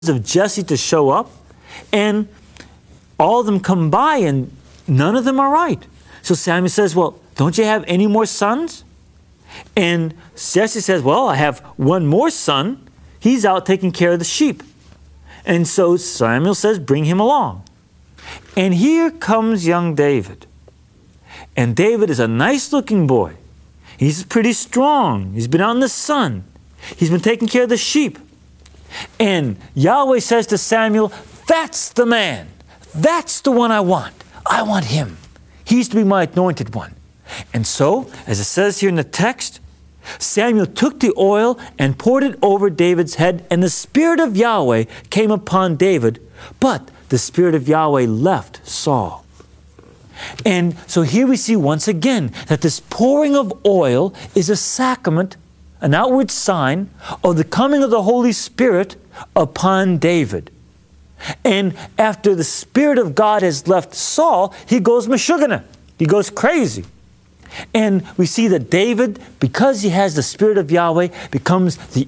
of Jesse to show up, and all of them come by and none of them are right. So Samuel says, well, don't you have any more sons? And Jesse says, well, I have one more son. He's out taking care of the sheep. And so Samuel says, bring him along. And here comes young David. And David is a nice looking boy. He's pretty strong. He's been out in the sun. He's been taking care of the sheep. And Yahweh says to Samuel, that's the man. That's the one I want. I want him. He's to be my anointed one. And so, as it says here in the text, Samuel took the oil and poured it over David's head, and the Spirit of Yahweh came upon David, but the Spirit of Yahweh left Saul. And so here we see once again that this pouring of oil is a sacrament, an outward sign of the coming of the Holy Spirit upon David. And after the Spirit of God has left Saul, he goes meshugana. He goes crazy. And we see that David, because he has the Spirit of Yahweh, becomes the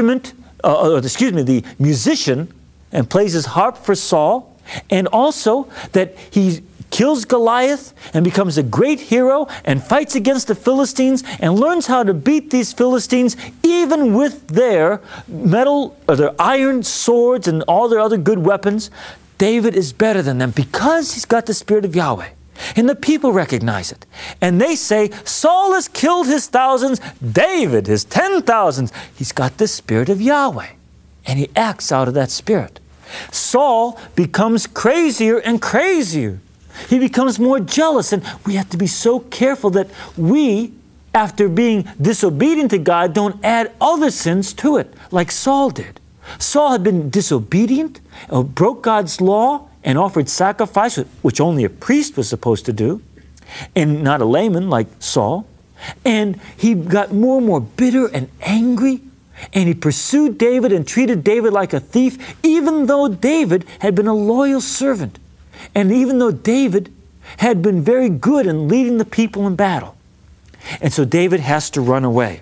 the musician, and plays his harp for Saul. And also that he kills Goliath and becomes a great hero and fights against the Philistines and learns how to beat these Philistines even with their metal or their iron swords and all their other good weapons. David is better than them because he's got the Spirit of Yahweh. And the people recognize it. And they say, Saul has killed his thousands, David his 10,000s. He's got the Spirit of Yahweh. And he acts out of that Spirit. Saul becomes crazier and crazier. He becomes more jealous, and we have to be so careful that we, after being disobedient to God, don't add other sins to it, like Saul did. Saul had been disobedient, broke God's law, and offered sacrifice, which only a priest was supposed to do, and not a layman like Saul. And he got more and more bitter and angry, and he pursued David and treated David like a thief, even though David had been a loyal servant. And even though David had been very good in leading the people in battle. And so David has to run away.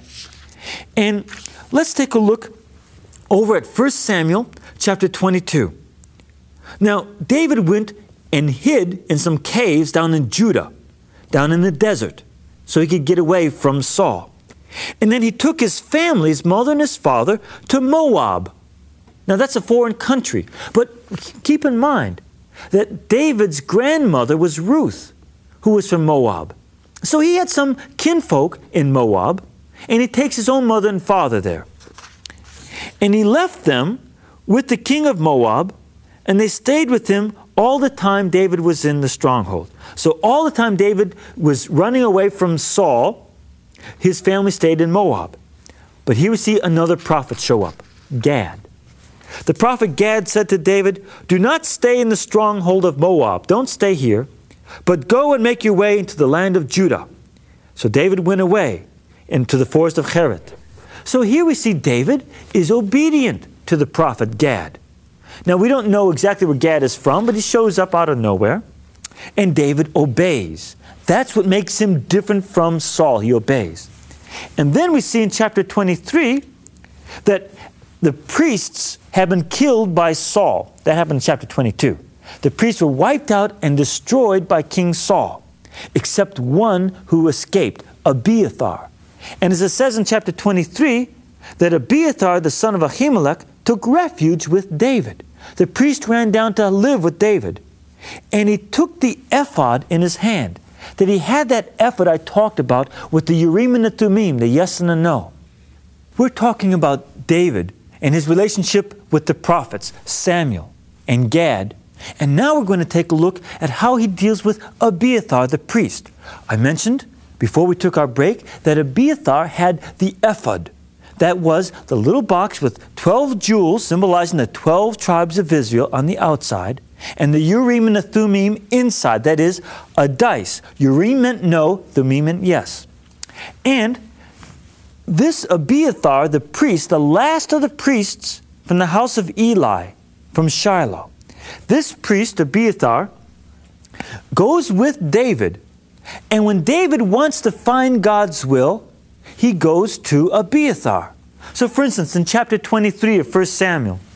And let's take a look over at 1 Samuel chapter 22. Now, David went and hid in some caves down in Judah, down in the desert, so he could get away from Saul. And then he took his family, his mother and his father, to Moab. Now, that's a foreign country. But keep in mind that David's grandmother was Ruth, who was from Moab. So he had some kinfolk in Moab, and he takes his own mother and father there. And he left them with the king of Moab, and they stayed with him all the time David was in the stronghold. So all the time David was running away from Saul, his family stayed in Moab. But here we see another prophet show up, Gad. The prophet Gad said to David, do not stay in the stronghold of Moab. Don't stay here, but go and make your way into the land of Judah. So David went away into the forest of Cheret. So here we see David is obedient to the prophet Gad. Now we don't know exactly where Gad is from, but he shows up out of nowhere. And David obeys. That's what makes him different from Saul. He obeys. And then we see in chapter 23 that the priests have been killed by Saul. That happened in chapter 22. The priests were wiped out and destroyed by King Saul, except one who escaped, Abiathar. And as it says in chapter 23, that Abiathar, the son of Ahimelech, took refuge with David. The priest ran down to live with David. And he took the ephod in his hand. That he had that ephod I talked about with the Urim and the Thummim, the yes and the no. We're talking about David and his relationship with the prophets, Samuel and Gad. And now we're going to take a look at how he deals with Abiathar, the priest. I mentioned before we took our break that Abiathar had the ephod. That was the little box with 12 jewels symbolizing the 12 tribes of Israel on the outside, and the Urim and the Thummim inside. That is, a dice. Urim meant no, Thummim meant yes. And this Abiathar, the priest, the last of the priests from the house of Eli, from Shiloh, this priest, Abiathar, goes with David. And when David wants to find God's will, he goes to Abiathar. So for instance, in chapter 23 of 1 Samuel,